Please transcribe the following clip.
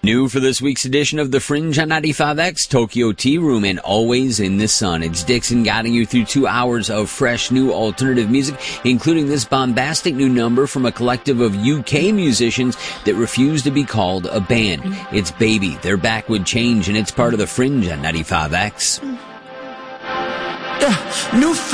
New for this week's edition of The Fringe on 95X, Tokyo Tea Room and Always in the Sun. It's Dixon guiding you through 2 hours of fresh new alternative music, including this bombastic new number from a collective of UK musicians that refuse to be called a band. It's Baby, Their Back Would Change, and it's part of The Fringe on 95X. New